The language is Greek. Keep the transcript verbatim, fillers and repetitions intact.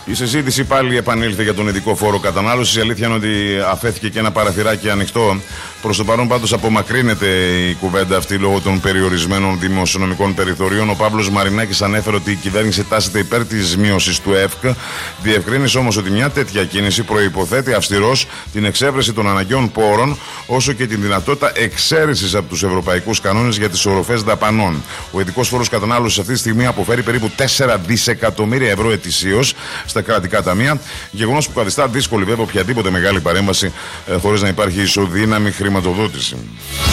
Η συζήτηση πάλι επανήλθε για τον ειδικό φόρο κατανάλωσης. Η αλήθεια είναι ότι αφέθηκε και ένα παραθυράκι ανοιχτό. Προς το παρόν πάντως απομακρύνεται η κουβέντα αυτή λόγω των περιορισμένων δημοσιονομικών περιθωρίων. Ο Παύλος Μαρινάκης ανέφερε ότι η κυβέρνηση τάσεται υπέρ της μείωσης του ΕΦΚ. Διευκρίνησε όμως ότι μια τέτοια κίνηση προϋποθέτει αυστηρώς την εξέβρεση των αναγκαίων πόρων, όσο και την δυνατότητα εξαίρεσης από τους ευρωπαϊκούς κανόνες για τις οροφές δαπανών. Ο ειδικός φόρος κατανάλωσης αυτή τη στιγμή αποφέρει περίπου τέσσερα δισεκατομμύρια ευρώ ετησίως στα κρατικά ταμεία. Γεγονός που καθιστά δύσκολη βέβαια οποιαδήποτε μεγάλη παρέμβαση ε, χωρίς να υπάρχει ισοδύναμη χρηματοδότηση.